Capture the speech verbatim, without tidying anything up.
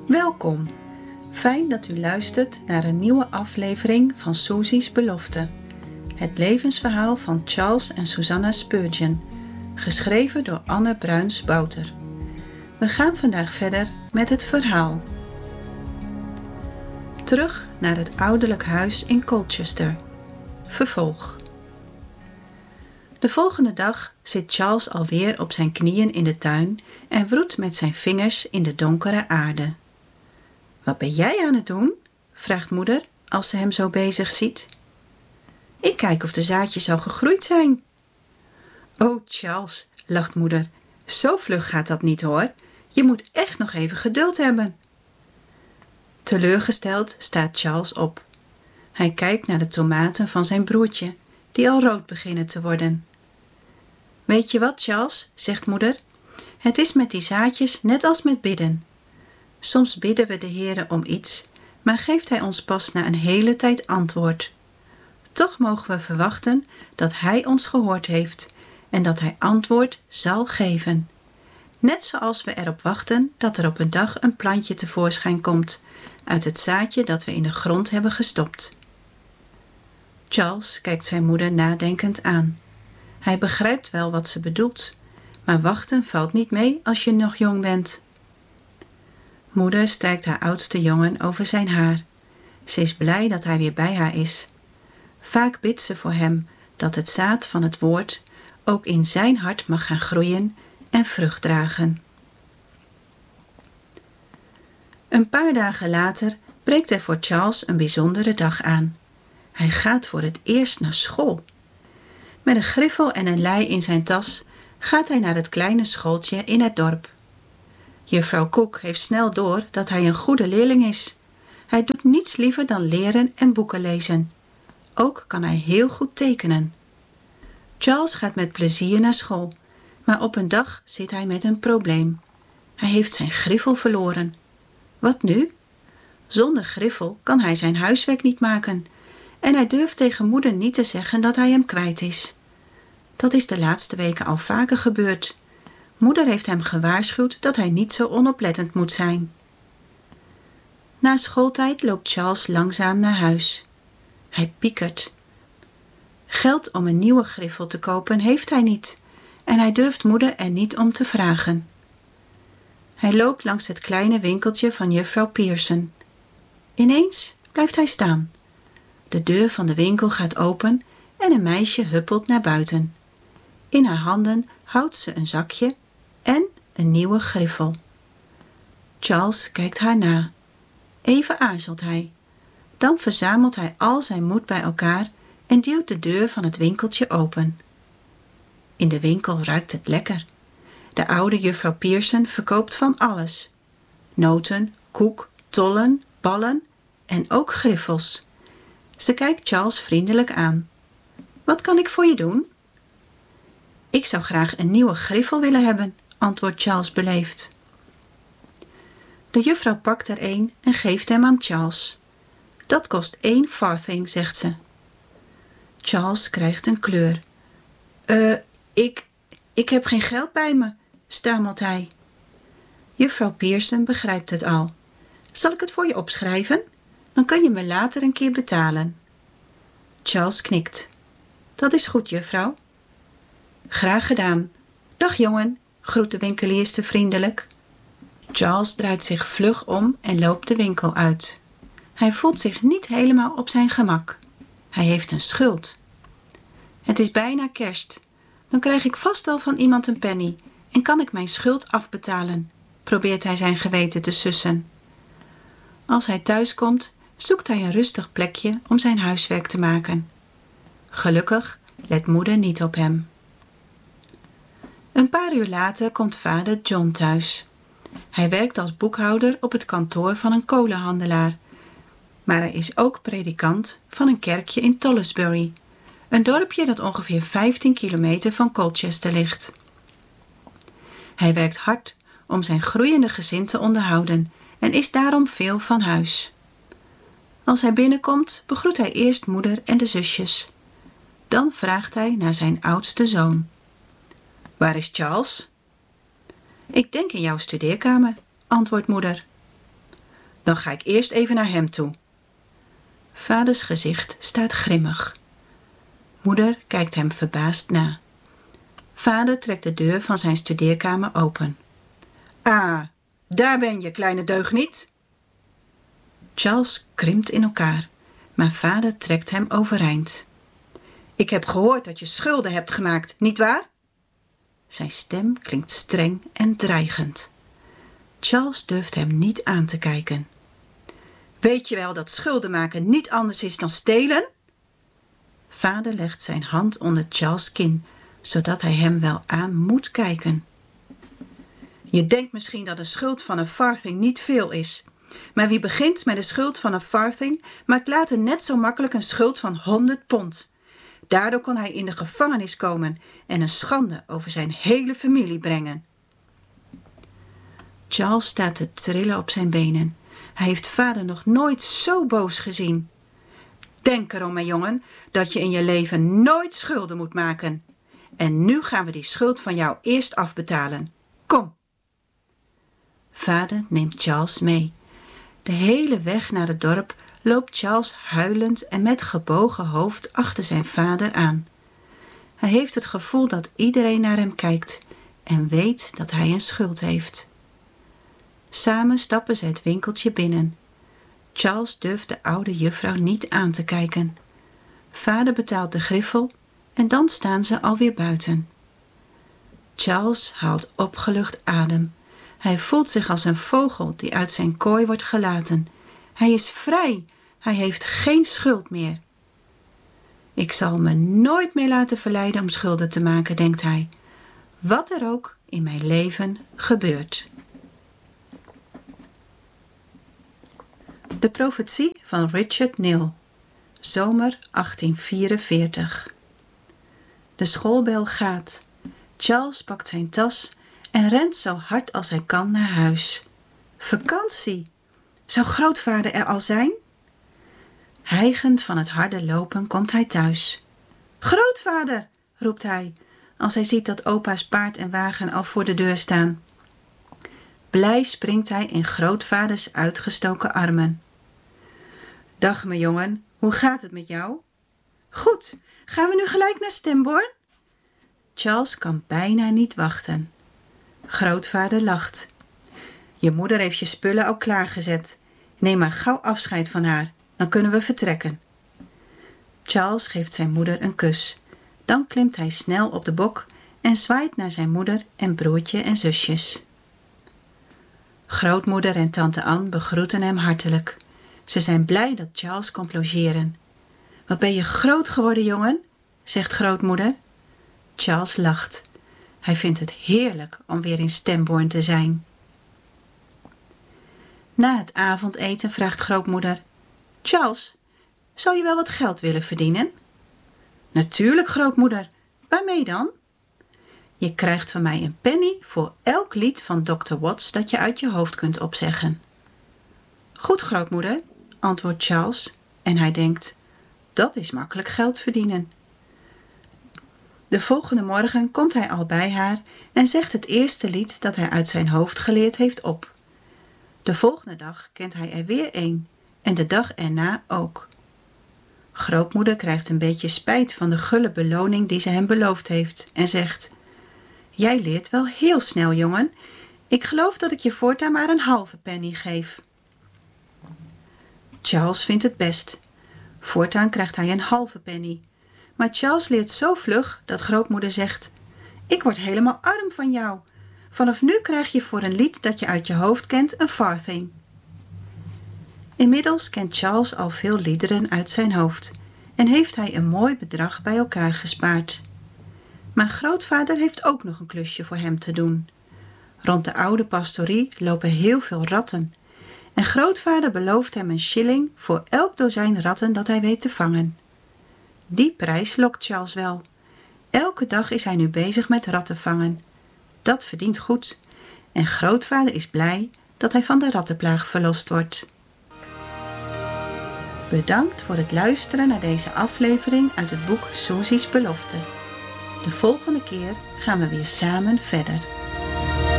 Welkom. Fijn dat u luistert naar een nieuwe aflevering van Susie's Belofte. Het levensverhaal van Charles en Susanna Spurgeon, geschreven door Anne Bruins-Bouter. We gaan vandaag verder met het verhaal. Terug naar het ouderlijk huis in Colchester. Vervolg. De volgende dag zit Charles alweer op zijn knieën in de tuin en wroet met zijn vingers in de donkere aarde. Wat ben jij aan het doen? Vraagt moeder als ze hem zo bezig ziet. Ik kijk of de zaadjes al gegroeid zijn. Oh Charles, lacht moeder, zo vlug gaat dat niet hoor. Je moet echt nog even geduld hebben. Teleurgesteld staat Charles op. Hij kijkt naar de tomaten van zijn broertje, die al rood beginnen te worden. Weet je wat, Charles, zegt moeder, het is met die zaadjes net als met bidden. Soms bidden we de Heere om iets, maar geeft Hij ons pas na een hele tijd antwoord. Toch mogen we verwachten dat Hij ons gehoord heeft en dat Hij antwoord zal geven. Net zoals we erop wachten dat er op een dag een plantje tevoorschijn komt uit het zaadje dat we in de grond hebben gestopt. Charles kijkt zijn moeder nadenkend aan. Hij begrijpt wel wat ze bedoelt, maar wachten valt niet mee als je nog jong bent. Moeder strijkt haar oudste jongen over zijn haar. Ze is blij dat hij weer bij haar is. Vaak bidt ze voor hem dat het zaad van het woord ook in zijn hart mag gaan groeien en vrucht dragen. Een paar dagen later breekt er voor Charles een bijzondere dag aan. Hij gaat voor het eerst naar school. Met een griffel en een lei in zijn tas gaat hij naar het kleine schooltje in het dorp. Juffrouw Cook heeft snel door dat hij een goede leerling is. Hij doet niets liever dan leren en boeken lezen. Ook kan hij heel goed tekenen. Charles gaat met plezier naar school, maar op een dag zit hij met een probleem. Hij heeft zijn griffel verloren. Wat nu? Zonder griffel kan hij zijn huiswerk niet maken en hij durft tegen moeder niet te zeggen dat hij hem kwijt is. Dat is de laatste weken al vaker gebeurd. Moeder heeft hem gewaarschuwd dat hij niet zo onoplettend moet zijn. Na schooltijd loopt Charles langzaam naar huis. Hij piekert. Geld om een nieuwe griffel te kopen heeft hij niet en hij durft moeder er niet om te vragen. Hij loopt langs het kleine winkeltje van juffrouw Pearson. Ineens blijft hij staan. De deur van de winkel gaat open en een meisje huppelt naar buiten. In haar handen houdt ze een zakje en een nieuwe griffel. Charles kijkt haar na. Even aarzelt hij. Dan verzamelt hij al zijn moed bij elkaar en duwt de deur van het winkeltje open. In de winkel ruikt het lekker. De oude juffrouw Pearson verkoopt van alles. Noten, koek, tollen, ballen en ook griffels. Ze kijkt Charles vriendelijk aan. Wat kan ik voor je doen? Ik zou graag een nieuwe griffel willen hebben, antwoordt Charles beleefd. De juffrouw pakt er een en geeft hem aan Charles. Dat kost één farthing, zegt ze. Charles krijgt een kleur. Eh, uh, ik, ik heb geen geld bij me, stamelt hij. Juffrouw Pearson begrijpt het al. Zal ik het voor je opschrijven? Dan kun je me later een keer betalen. Charles knikt. Dat is goed, juffrouw. Graag gedaan. Dag jongen, groet de winkelierster vriendelijk. Charles draait zich vlug om en loopt de winkel uit. Hij voelt zich niet helemaal op zijn gemak. Hij heeft een schuld. Het is bijna kerst. Dan krijg ik vast wel van iemand een penny en kan ik mijn schuld afbetalen, probeert hij zijn geweten te sussen. Als hij thuis komt, zoekt hij een rustig plekje om zijn huiswerk te maken. Gelukkig let moeder niet op hem. Een paar uur later komt vader John thuis. Hij werkt als boekhouder op het kantoor van een kolenhandelaar. Maar hij is ook predikant van een kerkje in Tollisbury, een dorpje dat ongeveer vijftien kilometer van Colchester ligt. Hij werkt hard om zijn groeiende gezin te onderhouden en is daarom veel van huis. Als hij binnenkomt, begroet hij eerst moeder en de zusjes. Dan vraagt hij naar zijn oudste zoon. Waar is Charles? Ik denk in jouw studeerkamer, antwoordt moeder. Dan ga ik eerst even naar hem toe. Vaders gezicht staat grimmig. Moeder kijkt hem verbaasd na. Vader trekt de deur van zijn studeerkamer open. Ah, daar ben je, kleine deugniet. Charles krimpt in elkaar, maar vader trekt hem overeind. Ik heb gehoord dat je schulden hebt gemaakt, nietwaar? Zijn stem klinkt streng en dreigend. Charles durft hem niet aan te kijken. Weet je wel dat schulden maken niet anders is dan stelen? Vader legt zijn hand onder Charles' kin, zodat hij hem wel aan moet kijken. Je denkt misschien dat de schuld van een farthing niet veel is. Maar wie begint met de schuld van een farthing, maakt later net zo makkelijk een schuld van honderd pond. Daardoor kon hij in de gevangenis komen en een schande over zijn hele familie brengen. Charles staat te trillen op zijn benen. Hij heeft vader nog nooit zo boos gezien. Denk erom, mijn jongen, dat je in je leven nooit schulden moet maken. En nu gaan we die schuld van jou eerst afbetalen. Kom. Vader neemt Charles mee. De hele weg naar het dorp loopt Charles huilend en met gebogen hoofd achter zijn vader aan. Hij heeft het gevoel dat iedereen naar hem kijkt en weet dat hij een schuld heeft. Samen stappen ze het winkeltje binnen. Charles durft de oude juffrouw niet aan te kijken. Vader betaalt de griffel en dan staan ze alweer buiten. Charles haalt opgelucht adem. Hij voelt zich als een vogel die uit zijn kooi wordt gelaten. Hij is vrij. Hij heeft geen schuld meer. Ik zal me nooit meer laten verleiden om schulden te maken, denkt hij. Wat er ook in mijn leven gebeurt. De profetie van Richard Knill, zomer achttien vierenveertig. De schoolbel gaat. Charles pakt zijn tas en rent zo hard als hij kan naar huis. Vakantie! Zou grootvader er al zijn? Hijgend van het harde lopen komt hij thuis. Grootvader, roept hij, als hij ziet dat opa's paard en wagen al voor de deur staan. Blij springt hij in grootvaders uitgestoken armen. Dag, mijn jongen, hoe gaat het met jou? Goed, gaan we nu gelijk naar Stambourne? Charles kan bijna niet wachten. Grootvader lacht. Je moeder heeft je spullen al klaargezet. Neem maar gauw afscheid van haar, dan kunnen we vertrekken. Charles geeft zijn moeder een kus. Dan klimt hij snel op de bok en zwaait naar zijn moeder en broertje en zusjes. Grootmoeder en tante Anne begroeten hem hartelijk. Ze zijn blij dat Charles komt logeren. Wat ben je groot geworden, jongen, zegt grootmoeder. Charles lacht. Hij vindt het heerlijk om weer in Stambourne te zijn. Na het avondeten vraagt grootmoeder: Charles, zou je wel wat geld willen verdienen? Natuurlijk, grootmoeder. Waarmee dan? Je krijgt van mij een penny voor elk lied van dokter Watts dat je uit je hoofd kunt opzeggen. Goed, grootmoeder, antwoordt Charles en hij denkt: dat is makkelijk geld verdienen. De volgende morgen komt hij al bij haar en zegt het eerste lied dat hij uit zijn hoofd geleerd heeft op. De volgende dag kent hij er weer een en de dag erna ook. Grootmoeder krijgt een beetje spijt van de gulle beloning die ze hem beloofd heeft en zegt: jij leert wel heel snel, jongen. Ik geloof dat ik je voortaan maar een halve penny geef. Charles vindt het best. Voortaan krijgt hij een halve penny. Maar Charles leert zo vlug dat grootmoeder zegt: ik word helemaal arm van jou. Vanaf nu krijg je voor een lied dat je uit je hoofd kent een farthing. Inmiddels kent Charles al veel liederen uit zijn hoofd en heeft hij een mooi bedrag bij elkaar gespaard. Maar grootvader heeft ook nog een klusje voor hem te doen. Rond de oude pastorie lopen heel veel ratten en grootvader belooft hem een shilling voor elk dozijn ratten dat hij weet te vangen. Die prijs lokt Charles wel. Elke dag is hij nu bezig met ratten vangen. Dat verdient goed en grootvader is blij dat hij van de rattenplaag verlost wordt. Bedankt voor het luisteren naar deze aflevering uit het boek Susie's Belofte. De volgende keer gaan we weer samen verder.